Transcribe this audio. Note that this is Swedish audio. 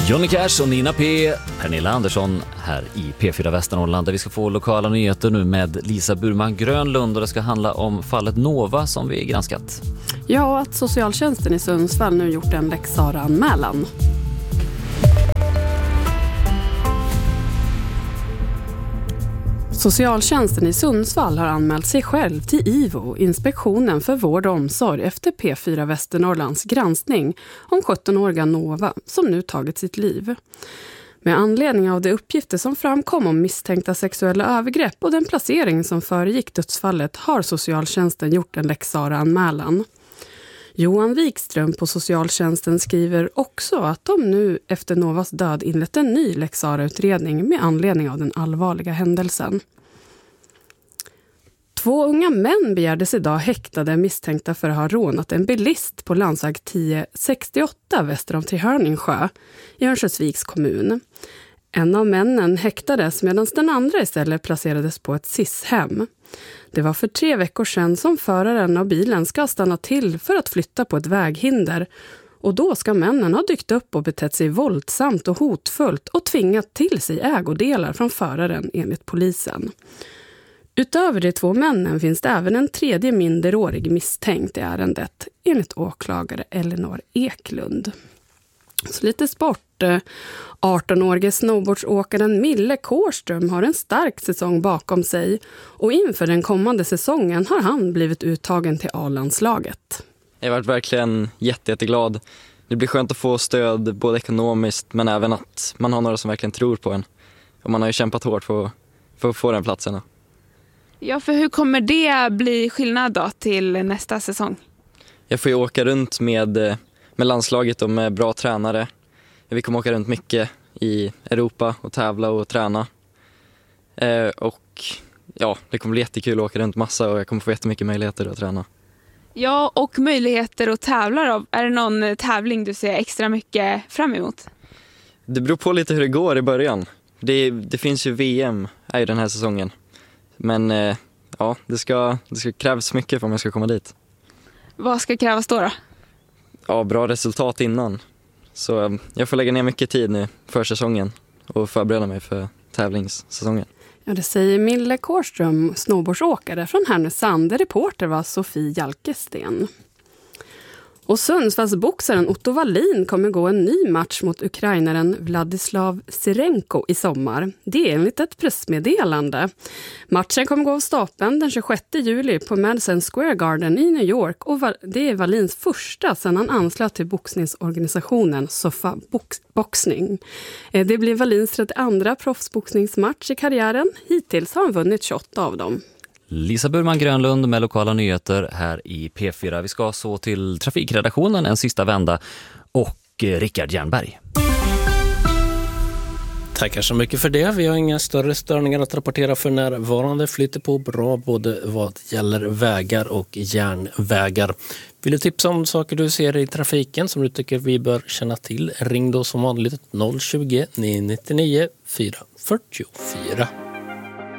Johnny Cash och Nina P. Pernilla Andersson här i P4 Västernorrland där vi ska få lokala nyheter nu med Lisa Burman Grönlund och det ska handla om fallet Nova som vi granskat. Ja, att socialtjänsten i Sundsvall nu gjort en Lex Sarah-anmälan. Socialtjänsten i Sundsvall har anmält sig själv till IVO, Inspektionen för vård och omsorg, efter P4 Västernorrlands granskning om 17-åriga Nova som nu tagit sitt liv. Med anledning av de uppgifter som framkom om misstänkta sexuella övergrepp och den placering som föregick dödsfallet har socialtjänsten gjort en Lex Sarah-anmälan. Johan Wikström på socialtjänsten skriver också att de nu efter Novas död inlett en ny Lex Sarah-utredning med anledning av den allvarliga händelsen. 2 unga män begärdes idag häktade misstänkta för att ha rånat en bilist på landsväg 1068 väster om Trehörningsjö i Örnsköldsviks kommun. En av männen häktades medan den andra istället placerades på ett SIS-hem. Det var för 3 veckor sedan som föraren av bilen ska stanna till för att flytta på ett väghinder. Och då ska männen ha dykt upp och betett sig våldsamt och hotfullt och tvingat till sig ägodelar från föraren enligt polisen. Utöver de 2 männen finns det även en 3:e minderårig misstänkt i ärendet enligt åklagare Elinor Eklund. Så lite sport. 18-årige snowboardsåkaren Mille Kårström har en stark säsong bakom sig och inför den kommande säsongen har han blivit uttagen till A-landslaget. Jag har varit verkligen jätteglad. Det blir skönt att få stöd både ekonomiskt men även att man har några som verkligen tror på en. Och man har ju kämpat hårt för att få den platsen. Ja, för hur kommer det bli skillnad då till nästa säsong? Jag får ju åka runt med landslaget och med bra tränare. Vi kommer åka runt mycket i Europa och tävla och träna. Och ja, det kommer bli jättekul att åka runt massa och jag kommer få jättemycket möjligheter att träna. Ja, och möjligheter att tävla då. Är det någon tävling du ser extra mycket fram emot? Det beror på lite hur det går i början. Det finns ju VM i den här säsongen. Men ja, det ska krävas mycket för att man ska komma dit. Vad ska krävas då? Ja, bra resultat innan. Så jag får lägga ner mycket tid nu för säsongen och förbereda mig för tävlingssäsongen. Ja, det säger Mille Kårström, snowboardsåkare från Härnösand. Reporter var Sofie Jalkesten. Och Sundsvallsboxaren Otto Wallin kommer gå en ny match mot ukrainaren Vladislav Sirenko i sommar. Det är enligt ett pressmeddelande. Matchen kommer gå av stapeln den 26 juli på Madison Square Garden i New York och det är Wallins första sedan han anslöt till boxningsorganisationen Sofa Boxning. Det blir Wallins 32 proffsboxningsmatch i karriären. Hittills har han vunnit 28 av dem. Lisa Burman Grönlund med lokala nyheter här i P4. Vi ska så till trafikredaktionen en sista vända och Rickard Jernberg. Tackar så mycket för det. Vi har inga större störningar att rapportera för närvarande. Flyter på bra både vad gäller vägar och järnvägar. Vill du tipsa om saker du ser i trafiken som du tycker vi bör känna till? Ring då som vanligt 020 999 444.